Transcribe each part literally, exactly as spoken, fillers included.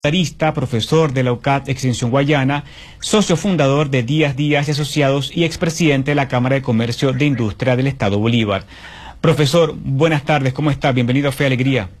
Arista, profesor de la U C A T Extensión Guayana, socio fundador de Díaz Díaz y Asociados y expresidente de la Cámara de Comercio de Industria del Estado Bolívar. Profesor, buenas tardes, ¿cómo está? Bienvenido a Fe y Alegría.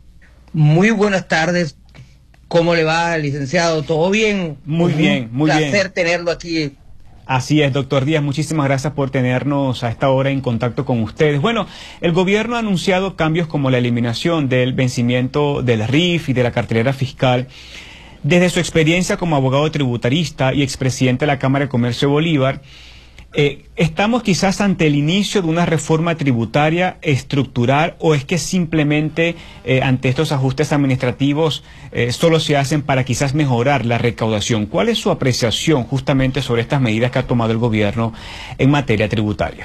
Muy buenas tardes, ¿cómo le va, licenciado? ¿Todo bien? Muy bien, muy bien. Un placer tenerlo aquí. Así es, doctor Díaz, muchísimas gracias por tenernos a esta hora en contacto con ustedes. Bueno, el gobierno ha anunciado cambios como la eliminación del vencimiento del R I F y de la cartelera fiscal. Desde su experiencia como abogado tributarista y expresidente de la Cámara de Comercio de Bolívar, eh, ¿estamos quizás ante el inicio de una reforma tributaria estructural o es que simplemente eh, ante estos ajustes administrativos eh, solo se hacen para quizás mejorar la recaudación? ¿Cuál es su apreciación justamente sobre estas medidas que ha tomado el gobierno en materia tributaria?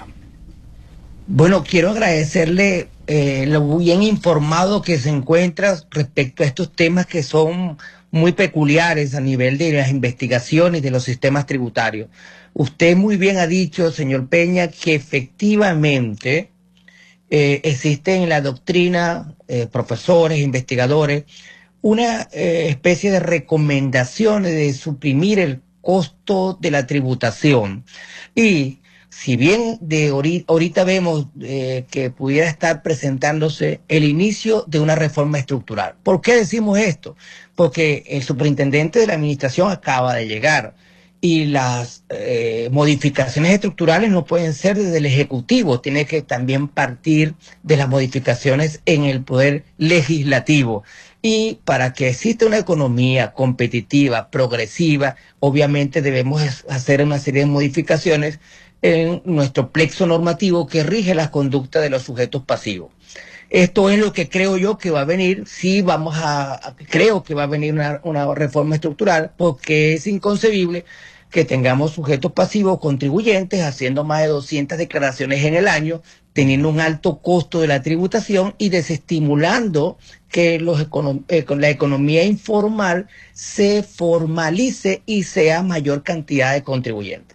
Bueno, quiero agradecerle eh, lo bien informado que se encuentra respecto a estos temas que son muy peculiares a nivel de las investigaciones de los sistemas tributarios. Usted muy bien ha dicho, señor Peña, que efectivamente eh, existe en la doctrina, eh, profesores, investigadores, una eh, especie de recomendaciones de suprimir el costo de la tributación. Y si bien de ahorita, ahorita vemos eh, que pudiera estar presentándose el inicio de una reforma estructural. ¿Por qué decimos esto? Porque el superintendente de la administración acaba de llegar y las eh, modificaciones estructurales no pueden ser desde el Ejecutivo, tiene que también partir de las modificaciones en el Poder Legislativo. Y para que exista una economía competitiva, progresiva, obviamente debemos hacer una serie de modificaciones en nuestro plexo normativo que rige las conductas de los sujetos pasivos. Esto es lo que creo yo que va a venir, sí vamos a, a creo que va a venir una, una reforma estructural, porque es inconcebible que tengamos sujetos pasivos contribuyentes haciendo más de doscientas declaraciones en el año, teniendo un alto costo de la tributación y desestimulando que los econom eh, con la economía informal se formalice y sea mayor cantidad de contribuyentes.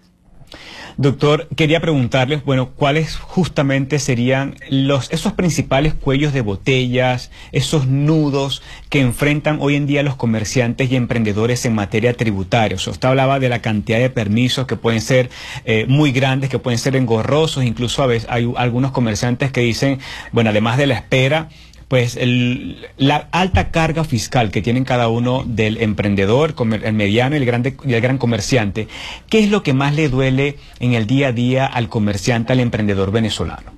Doctor, quería preguntarles, bueno, ¿cuáles justamente serían los esos principales cuellos de botellas, esos nudos que enfrentan hoy en día los comerciantes y emprendedores en materia tributaria? O sea, usted hablaba de la cantidad de permisos que pueden ser eh, muy grandes, que pueden ser engorrosos, incluso a veces hay algunos comerciantes que dicen, bueno, además de la espera, pues el, la alta carga fiscal que tienen cada uno del emprendedor, el mediano y el, grande, y el gran comerciante, ¿qué es lo que más le duele en el día a día al comerciante, al emprendedor venezolano?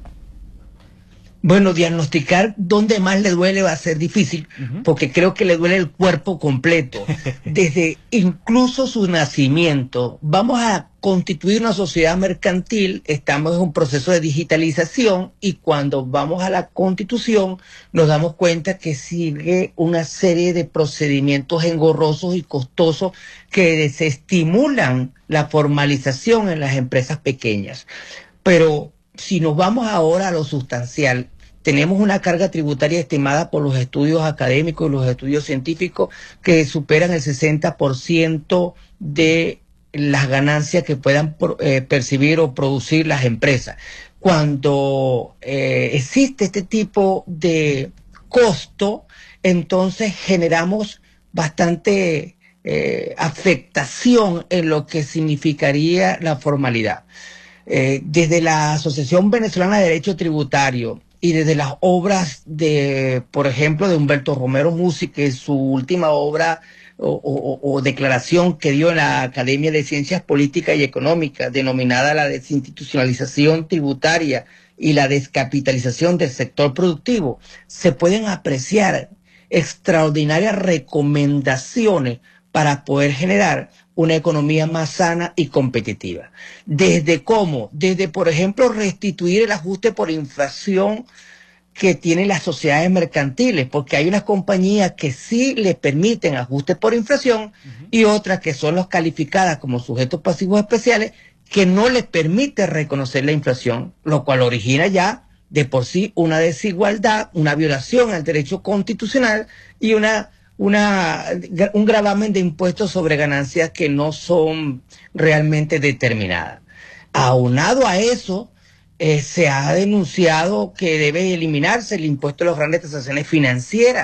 Bueno, diagnosticar dónde más le duele va a ser difícil, uh-huh. porque creo que le duele el cuerpo completo. Desde incluso su nacimiento, vamos a constituir una sociedad mercantil, estamos en un proceso de digitalización y cuando vamos a la constitución nos damos cuenta que sigue una serie de procedimientos engorrosos y costosos que desestimulan la formalización en las empresas pequeñas. Pero si nos vamos ahora a lo sustancial, tenemos una carga tributaria estimada por los estudios académicos y los estudios científicos que superan el sesenta por ciento de las ganancias que puedan eh, percibir o producir las empresas. Cuando eh, existe este tipo de costo, entonces generamos bastante eh, afectación en lo que significaría la formalidad. Eh, desde la Asociación Venezolana de Derecho Tributario y desde las obras de, por ejemplo, de Humberto Romero Musi, que es su última obra o, o, o declaración que dio en la Academia de Ciencias Políticas y Económicas, denominada la desinstitucionalización tributaria y la descapitalización del sector productivo, se pueden apreciar extraordinarias recomendaciones para poder generar una economía más sana y competitiva. ¿Desde cómo? Desde, por ejemplo, restituir el ajuste por inflación que tienen las sociedades mercantiles, porque hay unas compañías que sí le permiten ajuste por inflación uh-huh. y otras que son las calificadas como sujetos pasivos especiales que no les permite reconocer la inflación, lo cual origina ya de por sí una desigualdad, una violación al derecho constitucional y una Una, un gravamen de impuestos sobre ganancias que no son realmente determinadas. Aunado a eso, eh, se ha denunciado que debe eliminarse el impuesto a las grandes transacciones financieras,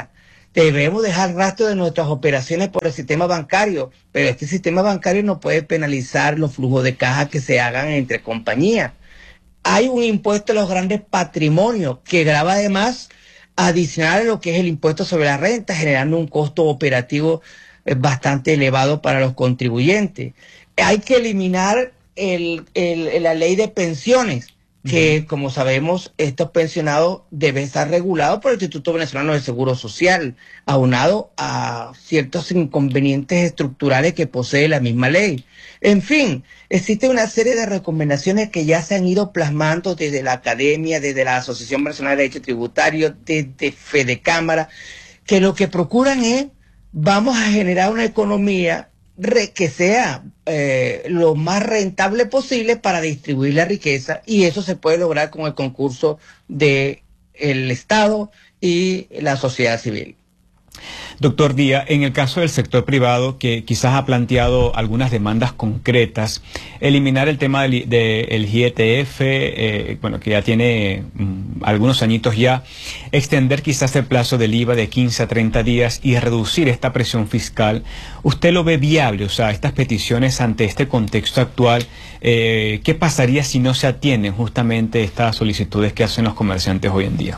Debemos dejar rastro de nuestras operaciones por el sistema bancario, pero este sistema bancario no puede penalizar los flujos de caja que se hagan entre compañías. Hay un impuesto a los grandes patrimonios que grava además adicional a lo que es el impuesto sobre la renta, generando un costo operativo eh, bastante elevado para los contribuyentes. Hay que eliminar el, el, la ley de pensiones, que como sabemos estos pensionados deben estar regulados por el Instituto Venezolano de Seguro Social, aunado a ciertos inconvenientes estructurales que posee la misma ley. En fin, existe una serie de recomendaciones que ya se han ido plasmando desde la academia, desde la Asociación Venezolana de Derecho Tributario, desde Fedecámara, que lo que procuran es, vamos a generar una economía que sea eh, lo más rentable posible para distribuir la riqueza, y eso se puede lograr con el concurso del Estado y la sociedad civil. Doctor Díaz, en el caso del sector privado, que quizás ha planteado algunas demandas concretas, eliminar el tema del de, el G E T F, eh, bueno, que ya tiene mm, algunos añitos ya, extender quizás el plazo del I V A de quince a treinta días y reducir esta presión fiscal, ¿usted lo ve viable? O sea, estas peticiones ante este contexto actual, eh, ¿qué pasaría si no se atienden justamente estas solicitudes que hacen los comerciantes hoy en día?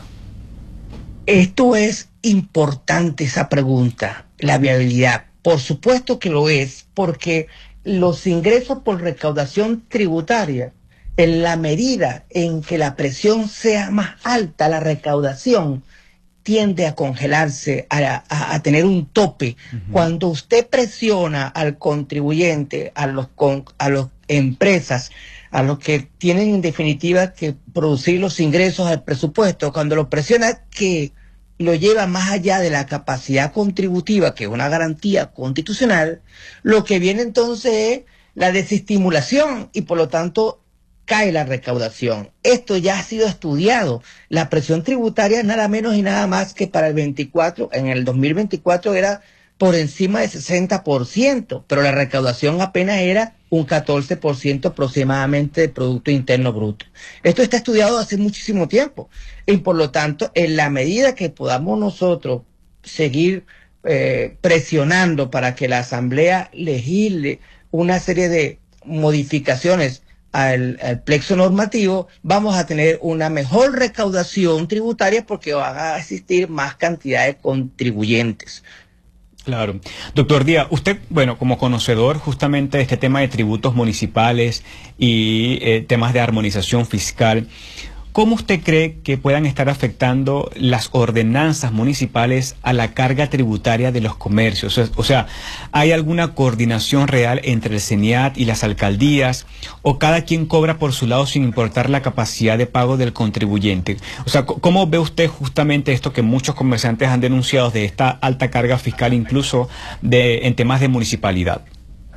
Esto es importante, esa pregunta, la viabilidad. Por supuesto que lo es, porque los ingresos por recaudación tributaria, en la medida en que la presión sea más alta, la recaudación tiende a congelarse, a, a, a tener un tope. Uh-huh. Cuando usted presiona al contribuyente, a los con, a las empresas, a los que tienen en definitiva que producir los ingresos al presupuesto, cuando lo presiona que lo lleva más allá de la capacidad contributiva, que es una garantía constitucional, lo que viene entonces es la desestimulación y por lo tanto cae la recaudación. Esto ya ha sido estudiado. La presión tributaria es nada menos y nada más que para el veinticuatro, en el dos mil veinticuatro era por encima del sesenta por ciento, pero la recaudación apenas era un catorce por ciento aproximadamente del Producto Interno Bruto. Esto está estudiado hace muchísimo tiempo y por lo tanto, en la medida que podamos nosotros seguir eh, presionando para que la Asamblea legisle una serie de modificaciones al, al plexo normativo, vamos a tener una mejor recaudación tributaria porque van a existir más cantidad de contribuyentes. Claro. Doctor Díaz, usted, bueno, como conocedor justamente de este tema de tributos municipales y eh, temas de armonización fiscal, ¿cómo usted cree que puedan estar afectando las ordenanzas municipales a la carga tributaria de los comercios? O sea, ¿hay alguna coordinación real entre el CENIAT y las alcaldías? ¿O cada quien cobra por su lado sin importar la capacidad de pago del contribuyente? O sea, ¿cómo ve usted justamente esto que muchos comerciantes han denunciado de esta alta carga fiscal incluso de, en temas de municipalidad?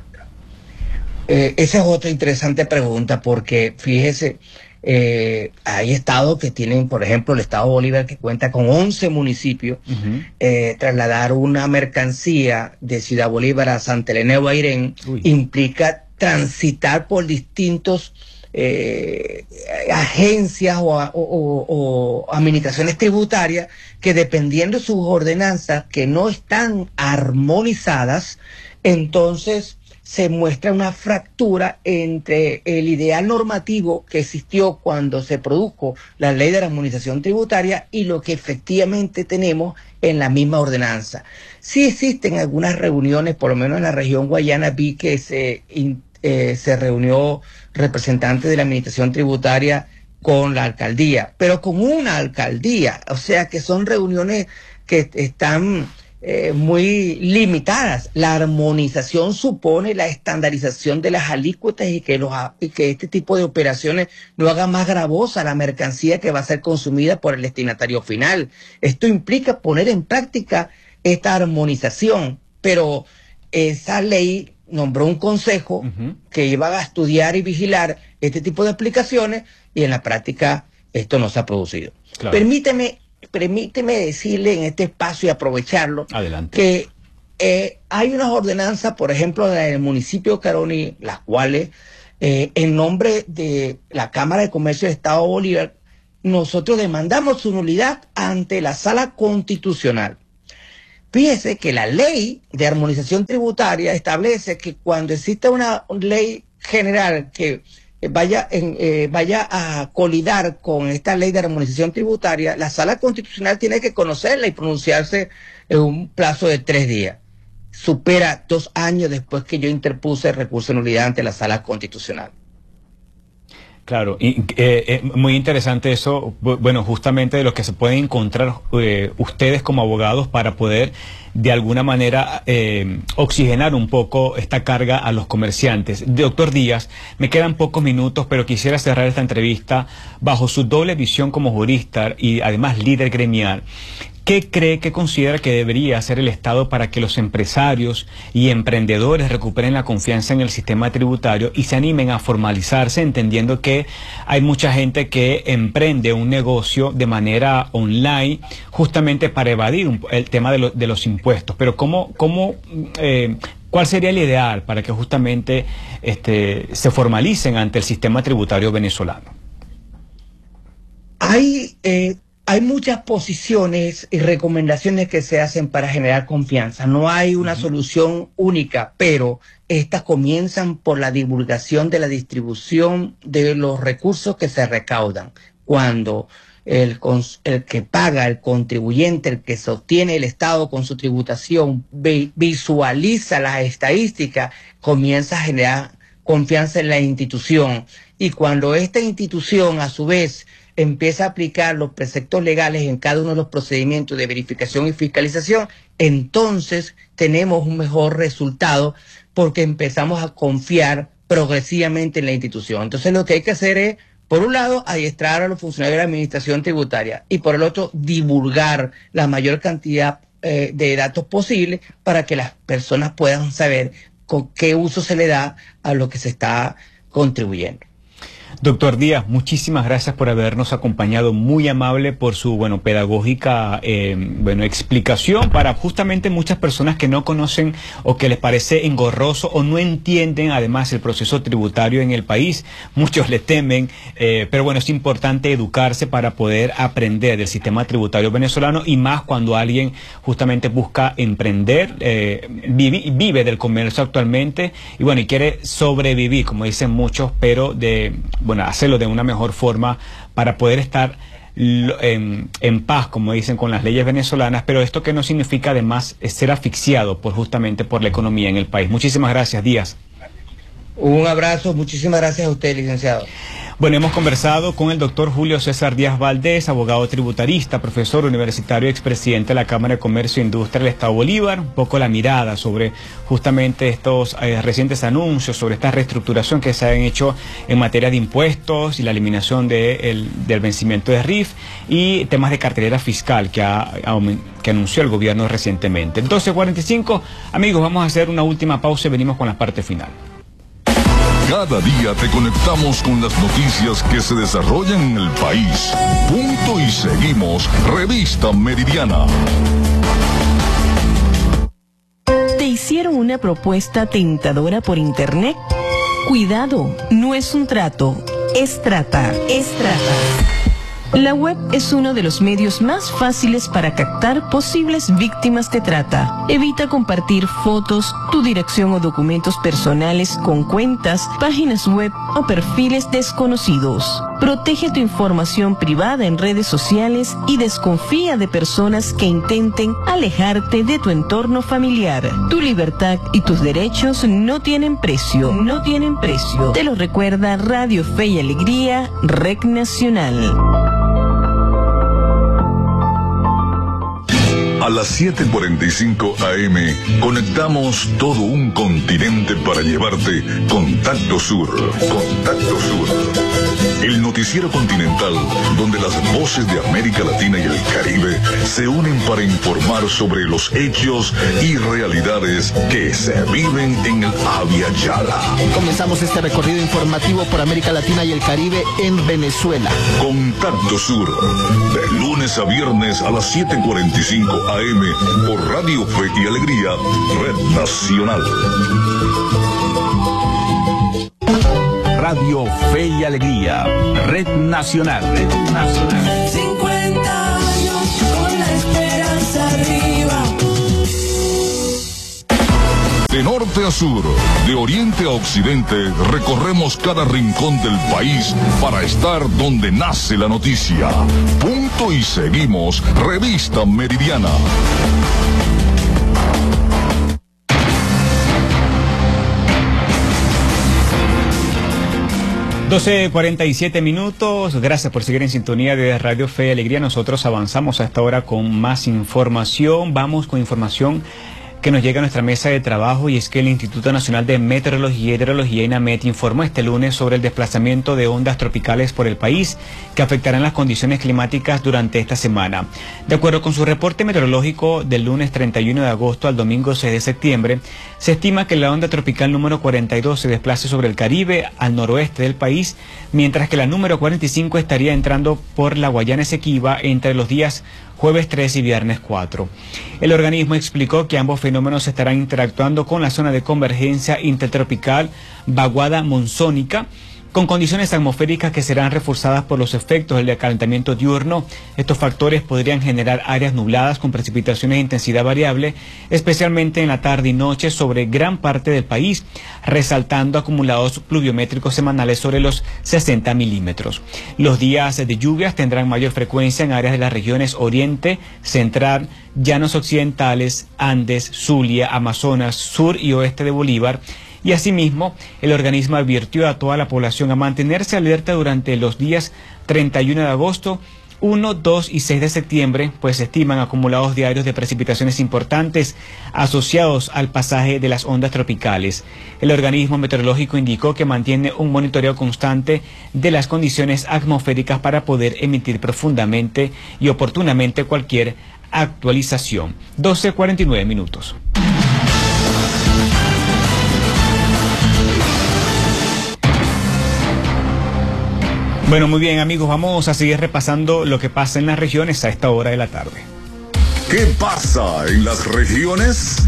Eh, esa es otra interesante pregunta porque, fíjese, Eh, hay estados que tienen, por ejemplo, el estado Bolívar, que cuenta con once municipios. Uh-huh. eh, trasladar una mercancía de Ciudad Bolívar a Santa Elena de Guairén implica transitar por distintos eh, agencias o, o, o, o administraciones tributarias que, dependiendo de sus ordenanzas que no están armonizadas, entonces se muestra una fractura entre el ideal normativo que existió cuando se produjo la ley de la armonización tributaria y lo que efectivamente tenemos en la misma ordenanza. Sí existen algunas reuniones, por lo menos en la región Guayana vi que se, eh, se reunió representantes de la administración tributaria con la alcaldía, pero con una alcaldía, o sea que son reuniones que están Eh, muy limitadas. La armonización supone la estandarización de las alícuotas y que, los, y que este tipo de operaciones no haga más gravosa la mercancía que va a ser consumida por el destinatario final. Esto implica poner en práctica esta armonización, pero esa ley nombró un consejo uh-huh. que iba a estudiar y vigilar este tipo de aplicaciones y en la práctica esto no se ha producido. Claro. Permíteme Permíteme decirle en este espacio y aprovecharlo. Adelante. Que eh, hay unas ordenanzas, por ejemplo, en el municipio de Caroní, las cuales, eh, en nombre de la Cámara de Comercio del Estado Bolívar, nosotros demandamos su nulidad ante la Sala Constitucional. Fíjese que la ley de armonización tributaria establece que cuando exista una ley general que vaya, en, eh, vaya a colidar con esta ley de armonización tributaria, la Sala Constitucional tiene que conocerla y pronunciarse en un plazo de tres días. Supera dos años después que yo interpuse el recurso de nulidad ante la Sala Constitucional. Claro, y, eh, eh, muy interesante eso, bueno, justamente de lo que se pueden encontrar eh, ustedes como abogados para poder de alguna manera eh, oxigenar un poco esta carga a los comerciantes. Doctor Díaz, me quedan pocos minutos, pero quisiera cerrar esta entrevista bajo su doble visión como jurista y además líder gremial. ¿Qué cree, qué considera que debería hacer el Estado para que los empresarios y emprendedores recuperen la confianza en el sistema tributario y se animen a formalizarse, entendiendo que hay mucha gente que emprende un negocio de manera online justamente para evadir un, el tema de, lo, de los impuestos? Pero ¿cómo, cómo, eh, cuál sería el ideal para que justamente este, se formalicen ante el sistema tributario venezolano? Hay... Eh... Hay muchas posiciones y recomendaciones que se hacen para generar confianza. No hay una uh-huh. solución única, pero estas comienzan por la divulgación de la distribución de los recursos que se recaudan. Cuando el, el que paga, el contribuyente, el que sostiene el Estado con su tributación, vi, visualiza las estadísticas, comienza a generar confianza en la institución. Y cuando esta institución, a su vez, empieza a aplicar los preceptos legales en cada uno de los procedimientos de verificación y fiscalización, entonces tenemos un mejor resultado porque empezamos a confiar progresivamente en la institución. Entonces lo que hay que hacer es, por un lado, adiestrar a los funcionarios de la administración tributaria y por el otro, divulgar la mayor cantidad eh, de datos posible para que las personas puedan saber con qué uso se le da a lo que se está contribuyendo. Doctor Díaz, muchísimas gracias por habernos acompañado, muy amable por su, bueno, pedagógica, eh, bueno, explicación para justamente muchas personas que no conocen o que les parece engorroso o no entienden además el proceso tributario en el país. Muchos le temen, eh, pero bueno, es importante educarse para poder aprender del sistema tributario venezolano y más cuando alguien justamente busca emprender, eh, vive, vive del comercio actualmente y bueno, y quiere sobrevivir, como dicen muchos, pero de... bueno, hacerlo de una mejor forma para poder estar en, en paz, como dicen, con las leyes venezolanas, pero esto que no significa además ser asfixiado por justamente por la economía en el país. Muchísimas gracias, Díaz. Un abrazo, muchísimas gracias a usted, licenciado. Bueno, hemos conversado con el doctor Julio César Díaz Valdés, abogado tributarista, profesor universitario y expresidente de la Cámara de Comercio e Industria del Estado Bolívar, un poco la mirada sobre justamente estos eh, recientes anuncios, sobre esta reestructuración que se han hecho en materia de impuestos y la eliminación de el, del vencimiento de R I F y temas de cartelera fiscal que, ha, que anunció el gobierno recientemente. doce cuarenta y cinco, amigos, vamos a hacer una última pausa y venimos con la parte final. Cada día te conectamos con las noticias que se desarrollan en el país. Punto y seguimos. Revista Meridiana. ¿Te hicieron una propuesta tentadora por internet? Cuidado, no es un trato, es trata, es trata. La web es uno de los medios más fáciles para captar posibles víctimas de trata. Evita compartir fotos, tu dirección o documentos personales con cuentas, páginas web o perfiles desconocidos. Protege tu información privada en redes sociales y desconfía de personas que intenten alejarte de tu entorno familiar. Tu libertad y tus derechos no tienen precio, no tienen precio. Te lo recuerda Radio Fe y Alegría, Red Nacional. A las siete cuarenta y cinco A M conectamos todo un continente para llevarte Contacto Sur. Contacto Sur. El noticiero continental donde las voces de América Latina y el Caribe se unen para informar sobre los hechos y realidades que se viven en el Abya Yala. Comenzamos este recorrido informativo por América Latina y el Caribe en Venezuela. Contacto Sur, de lunes a viernes a las siete cuarenta y cinco A M por Radio Fe y Alegría, Red Nacional. Radio Fe y Alegría, Red Nacional. Red Nacional. cincuenta años con la esperanza arriba, De norte a sur, de oriente a occidente, recorremos cada rincón del país para estar donde nace la noticia. Punto y seguimos. Revista Meridiana. doce cuarenta y siete minutos, gracias por seguir en sintonía de Radio Fe y Alegría. Nosotros avanzamos a esta hora con más información. Vamos con información que nos llega a nuestra mesa de trabajo, y es que el Instituto Nacional de Meteorología y Hidrología, INAMET, informó este lunes sobre el desplazamiento de ondas tropicales por el país que afectarán las condiciones climáticas durante esta semana. De acuerdo con su reporte meteorológico del lunes treinta y uno de agosto al domingo seis de septiembre, se estima que la onda tropical número cuarenta y dos se desplace sobre el Caribe al noroeste del país, mientras que la número cuarenta y cinco estaría entrando por la Guayana Esequiba entre los días jueves tres y viernes cuatro. El organismo explicó que ambos fenómenos estarán interactuando con la zona de convergencia intertropical vaguada monzónica, con condiciones atmosféricas que serán reforzadas por los efectos del calentamiento diurno. Estos factores podrían generar áreas nubladas con precipitaciones de intensidad variable, especialmente en la tarde y noche sobre gran parte del país, resaltando acumulados pluviométricos semanales sobre los sesenta milímetros. Los días de lluvias tendrán mayor frecuencia en áreas de las regiones Oriente, Central, Llanos Occidentales, Andes, Zulia, Amazonas, sur y oeste de Bolívar. Y asimismo, el organismo advirtió a toda la población a mantenerse alerta durante los días treinta y uno de agosto, uno, dos y seis de septiembre, pues se estiman acumulados diarios de precipitaciones importantes asociados al pasaje de las ondas tropicales. El organismo meteorológico indicó que mantiene un monitoreo constante de las condiciones atmosféricas para poder emitir profundamente y oportunamente cualquier actualización. doce cuarenta y nueve minutos. Bueno, muy bien, amigos, vamos a seguir repasando lo que pasa en las regiones a esta hora de la tarde. ¿Qué pasa en las regiones?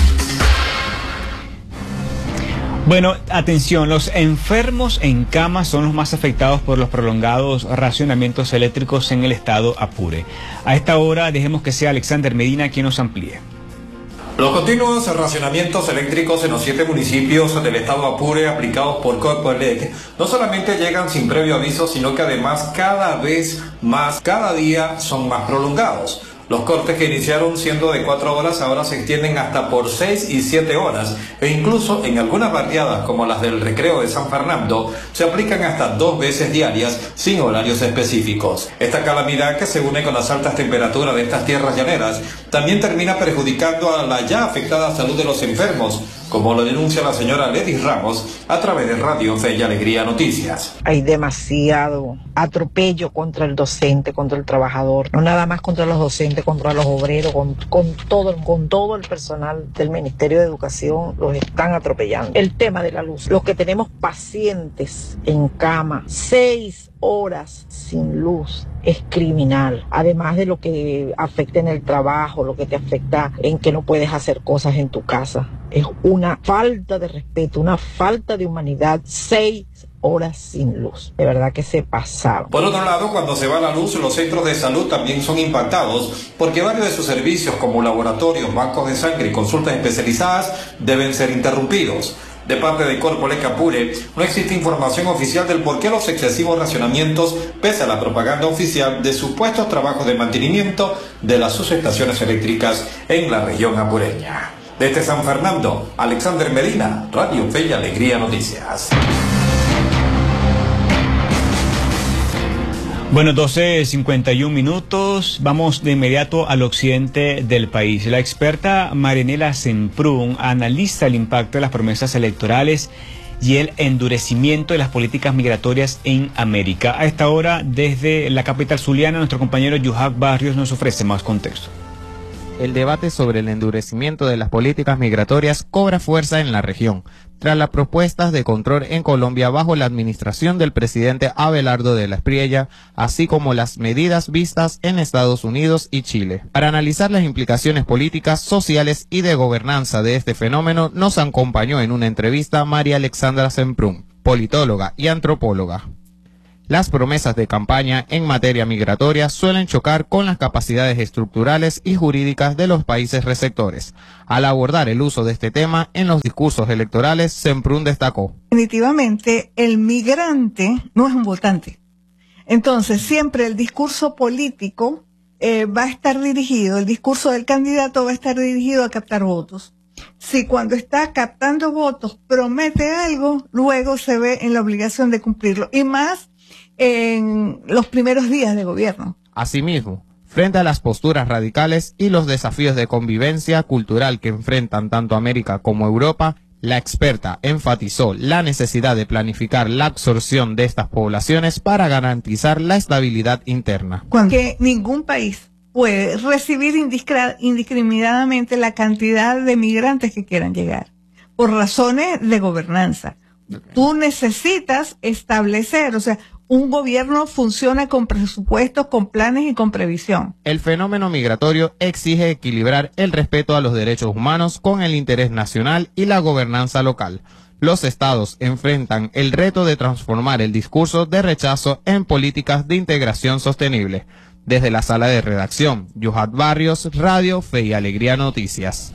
Bueno, atención, los enfermos en cama son los más afectados por los prolongados racionamientos eléctricos en el estado Apure. A esta hora dejemos que sea Alexander Medina quien nos amplíe. Los continuos racionamientos eléctricos en los siete municipios del estado Apure aplicados por Coopelec no solamente llegan sin previo aviso, sino que además cada vez más, cada día son más prolongados. Los cortes que iniciaron siendo de cuatro horas ahora se extienden hasta por seis y siete horas e incluso en algunas barriadas como las del Recreo de San Fernando se aplican hasta dos veces diarias sin horarios específicos. Esta calamidad, que se une con las altas temperaturas de estas tierras llaneras, también termina perjudicando a la ya afectada salud de los enfermos, como lo denuncia la señora Ledis Ramos a través de Radio Fe y Alegría Noticias. Hay demasiado atropello contra el docente, contra el trabajador, no nada más contra los docentes, contra los obreros, con, con, todo, con todo el personal del Ministerio de Educación, los están atropellando. El tema de la luz, los que tenemos pacientes en cama, seis horas sin luz, es criminal, además de lo que afecta en el trabajo, lo que te afecta en que no puedes hacer cosas en tu casa. Es una falta de respeto, una falta de humanidad, seis horas sin luz. De verdad que se pasaron. Por otro lado, cuando se va la luz, los centros de salud también son impactados porque varios de sus servicios como laboratorios, bancos de sangre y consultas especializadas deben ser interrumpidos. De parte de Coopelec Apure, no existe información oficial del por qué los excesivos racionamientos, pese a la propaganda oficial de supuestos trabajos de mantenimiento de las subestaciones eléctricas en la región apureña. Desde San Fernando, Alexander Medina, Radio Fe y Alegría Noticias. Bueno, doce cincuenta y un minutos, vamos de inmediato al occidente del país. La experta Marianela Semprún analiza el impacto de las promesas electorales y el endurecimiento de las políticas migratorias en América. A esta hora, desde la capital zuliana, nuestro compañero Yuhak Barrios nos ofrece más contexto. El debate sobre el endurecimiento de las políticas migratorias cobra fuerza en la región, tras las propuestas de control en Colombia bajo la administración del presidente Abelardo de la Espriella, así como las medidas vistas en Estados Unidos y Chile. Para analizar las implicaciones políticas, sociales y de gobernanza de este fenómeno, nos acompañó en una entrevista María Alexandra Semprún, politóloga y antropóloga. Las promesas de campaña en materia migratoria suelen chocar con las capacidades estructurales y jurídicas de los países receptores. Al abordar el uso de este tema en los discursos electorales, Semprún destacó: definitivamente el migrante no es un votante. Entonces, siempre el discurso político eh, va a estar dirigido, el discurso del candidato va a estar dirigido a captar votos. Si cuando está captando votos promete algo, luego se ve en la obligación de cumplirlo, y más en los primeros días de gobierno. Asimismo, frente a las posturas radicales y los desafíos de convivencia cultural que enfrentan tanto América como Europa, la experta enfatizó la necesidad de planificar la absorción de estas poblaciones para garantizar la estabilidad interna. Que ningún país puede recibir indiscriminadamente la cantidad de migrantes que quieran llegar, por razones de gobernanza. Tú necesitas establecer, o sea, un gobierno funciona con presupuestos, con planes y con previsión. El fenómeno migratorio exige equilibrar el respeto a los derechos humanos con el interés nacional y la gobernanza local. Los estados enfrentan el reto de transformar el discurso de rechazo en políticas de integración sostenible. Desde la sala de redacción, Yuhat Barrios, Radio Fe y Alegría Noticias.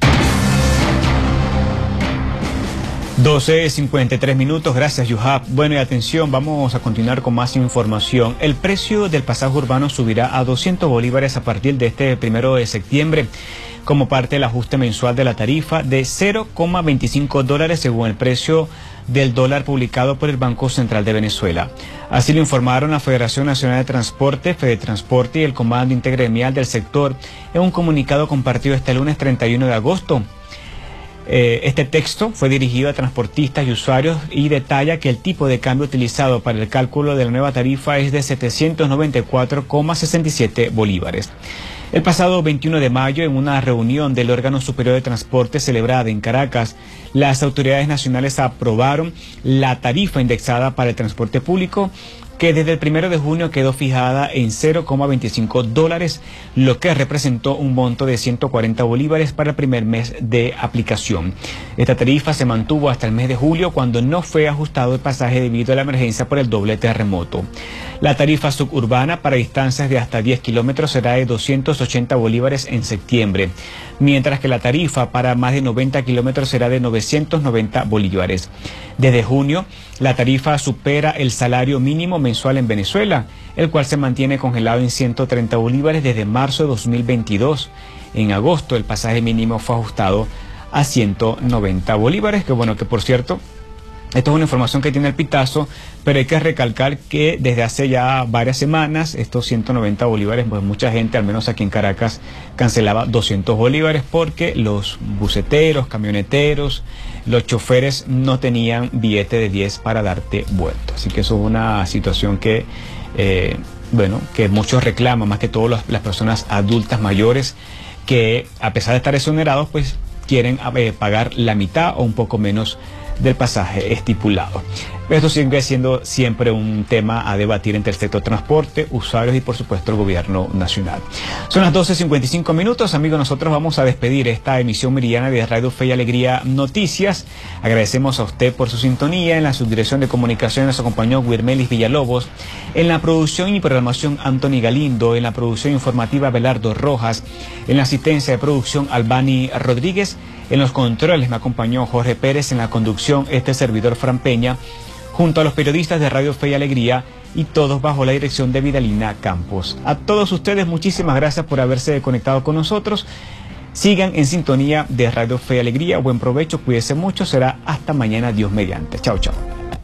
doce cincuenta y tres minutos, gracias Yuhat. Bueno, y atención, vamos a continuar con más información. El precio del pasaje urbano subirá a doscientos bolívares a partir de este primero de septiembre, como parte del ajuste mensual de la tarifa de cero coma veinticinco dólares según el precio del dólar publicado por el Banco Central de Venezuela. Así lo informaron la Federación Nacional de Transporte, Fedetransporte, y el Comando Intergremial del sector en un comunicado compartido este lunes treinta y uno de agosto. Eh, este texto fue dirigido a transportistas y usuarios y detalla que el tipo de cambio utilizado para el cálculo de la nueva tarifa es de setecientos noventa y cuatro coma sesenta y siete bolívares. El pasado veintiuno de mayo, en una reunión del órgano superior de transporte celebrada en Caracas, las autoridades nacionales aprobaron la tarifa indexada para el transporte público, que desde el primero de junio quedó fijada en cero coma veinticinco dólares, lo que representó un monto de ciento cuarenta bolívares para el primer mes de aplicación. Esta tarifa se mantuvo hasta el mes de julio, cuando no fue ajustado el pasaje debido a la emergencia por el doble terremoto. La tarifa suburbana para distancias de hasta diez kilómetros será de doscientos ochenta bolívares en septiembre, mientras que la tarifa para más de noventa kilómetros será de novecientos noventa bolívares. Desde junio, la tarifa supera el salario mínimo mensual en Venezuela, el cual se mantiene congelado en ciento treinta bolívares desde marzo de dos mil veintidós. En agosto, el pasaje mínimo fue ajustado a ciento noventa bolívares, que bueno, que por cierto, esto es una información que tiene el Pitazo, pero hay que recalcar que desde hace ya varias semanas estos ciento noventa bolívares, pues mucha gente, al menos aquí en Caracas, cancelaba doscientos bolívares porque los buceteros, camioneteros, los choferes no tenían billete de diez para darte vuelta. Así que eso es una situación que, eh, bueno, que muchos reclaman, más que todo las, las personas adultas mayores, que a pesar de estar exonerados, pues quieren eh, pagar la mitad o un poco menos del pasaje estipulado. Esto sigue siendo siempre un tema a debatir entre el sector transporte, usuarios y por supuesto el gobierno nacional. Son las doce cincuenta y cinco minutos, amigos. Nosotros vamos a despedir esta emisión meridiana de Radio Fe y Alegría Noticias. Agradecemos a usted por su sintonía. En la subdirección de comunicación nos acompañó Guirmelis Villalobos, en la producción y programación Anthony Galindo, en la producción informativa Belardo Rojas, en la asistencia de producción Albani Rodríguez, en los controles me acompañó Jorge Pérez, en la conducción este servidor Fran Peña, junto a los periodistas de Radio Fe y Alegría, y todos bajo la dirección de Vidalina Campos. A todos ustedes, muchísimas gracias por haberse conectado con nosotros. Sigan en sintonía de Radio Fe y Alegría. Buen provecho, cuídense mucho. Será hasta mañana, Dios mediante. Chao, chao.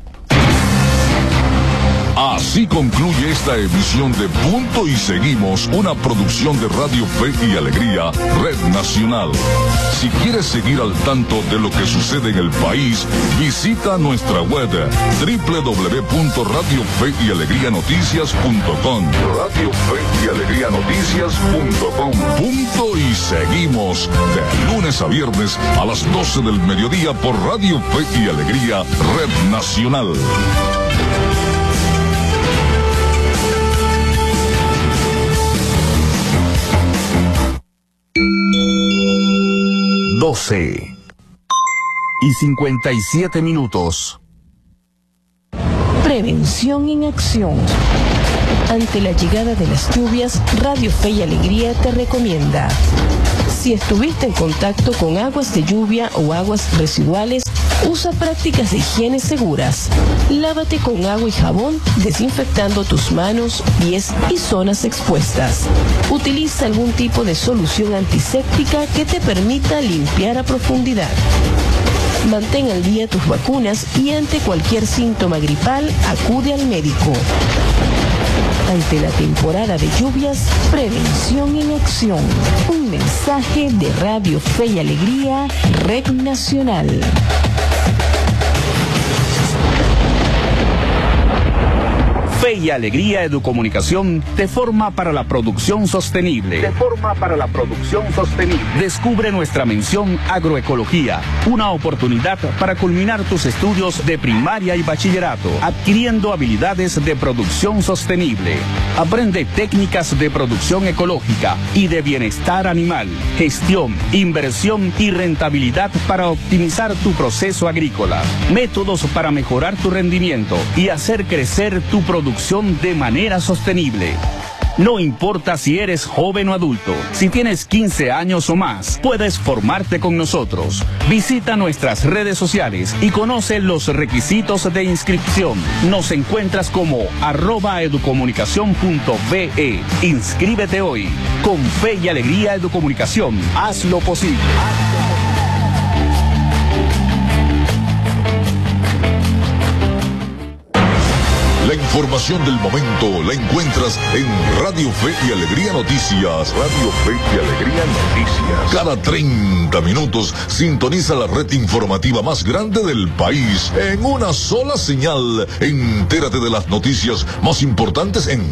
Así concluye esta emisión de Punto y Seguimos, una producción de Radio Fe y Alegría, Red Nacional. Si quieres seguir al tanto de lo que sucede en el país, visita nuestra web doble u doble u doble u punto radio fe y alegría noticias punto com. Radio Fe y Alegría Noticias punto com. Punto y Seguimos, de lunes a viernes a las doce del mediodía por Radio Fe y Alegría, Red Nacional. doce y cincuenta y siete minutos. Prevención en acción. Ante la llegada de las lluvias, Radio Fe y Alegría te recomienda: si estuviste en contacto con aguas de lluvia o aguas residuales, usa prácticas de higiene seguras. Lávate con agua y jabón, desinfectando tus manos, pies y zonas expuestas. Utiliza algún tipo de solución antiséptica que te permita limpiar a profundidad. Mantén al día tus vacunas y ante cualquier síntoma gripal, acude al médico. Ante la temporada de lluvias, prevención en acción. Un mensaje de Radio Fe y Alegría, Red Nacional. Fe y Alegría Educomunicación te forma para la producción sostenible. Te forma para la producción sostenible. Descubre nuestra mención Agroecología, una oportunidad para culminar tus estudios de primaria y bachillerato, adquiriendo habilidades de producción sostenible. Aprende técnicas de producción ecológica y de bienestar animal, gestión, inversión y rentabilidad para optimizar tu proceso agrícola, métodos para mejorar tu rendimiento y hacer crecer tu producción de manera sostenible. No importa si eres joven o adulto, si tienes quince años o más, puedes formarte con nosotros. Visita nuestras redes sociales y conoce los requisitos de inscripción. Nos encuentras como arroba educomunicación punto ve. Inscríbete hoy. Con Fe y Alegría Educomunicación, haz lo posible. La información del momento la encuentras en Radio Fe y Alegría Noticias. Radio Fe y Alegría Noticias. Cada treinta minutos sintoniza la red informativa más grande del país en una sola señal. Entérate de las noticias más importantes en